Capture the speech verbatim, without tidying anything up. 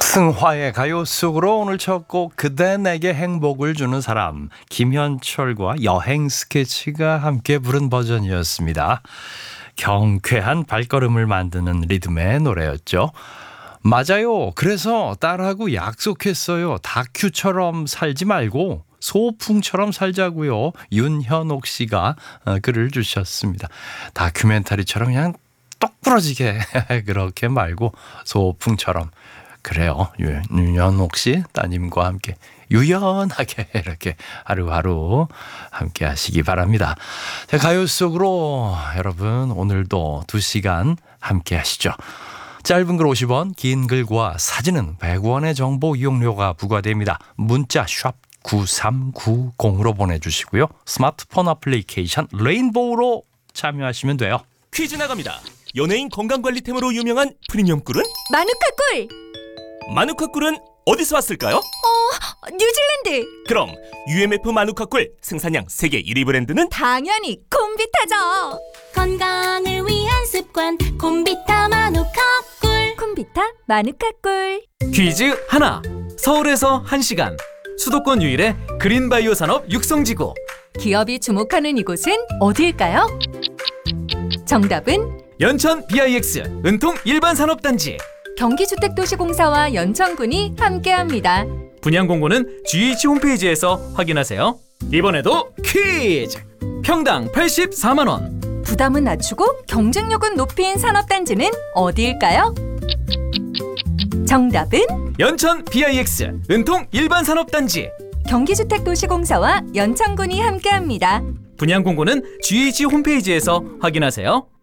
승화의 가요 속으로 오늘 첫 곡 그대 내게 행복을 주는 사람 김현철과 여행 스케치가 함께 부른 버전이었습니다. 경쾌한 발걸음을 만드는 리듬의 노래였죠. 맞아요. 그래서 딸하고 약속했어요. 다큐처럼 살지 말고 소풍처럼 살자고요. 윤현옥 씨가 글을 주셨습니다. 다큐멘터리처럼 그냥 똑 부러지게 그렇게 말고 소풍처럼. 그래요. 윤현옥 씨 따님과 함께 유연하게 이렇게 하루하루 함께 하시기 바랍니다. 자, 가요 속으로 여러분 오늘도 두 시간 함께 하시죠. 짧은 글 오십 원, 긴 글과 사진은 백 원의 정보 이용료가 부과됩니다. 문자 샵 구삼구공으로 보내주시고요. 스마트폰 어플리케이션 레인보우로 참여하시면 돼요. 퀴즈 나갑니다. 연예인 건강관리템으로 유명한 프리미엄 꿀은? 마누카 꿀! 마누카 꿀은 어디서 왔을까요? 어, 뉴질랜드! 그럼 유엠에프 마누카 꿀 생산량 세계 일 위 브랜드는? 당연히 콤비타죠! 건강을 위한 습관 콤비타 마누카 꿀. 콤비타 마누카 꿀. 퀴즈 하나. 서울에서 한 시간 수도권 유일의 그린바이오 산업 육성지구. 기업이 주목하는 이곳은 어디일까요? 정답은 연천 비아이엑스 은통 일반산업단지. 경기주택도시공사와 연천군이 함께합니다. 분양 공고는 지에이치 홈페이지에서 확인하세요. 이번에도 퀴즈! 평당 팔십사만 원. 부담은 낮추고 경쟁력은 높인 산업단지는 어디일까요? 정답은 연천 비아이엑스 은통 일반산업단지. 경기주택도시공사와 연천군이 함께합니다. 분양 공고는 지에이치 홈페이지에서 확인하세요.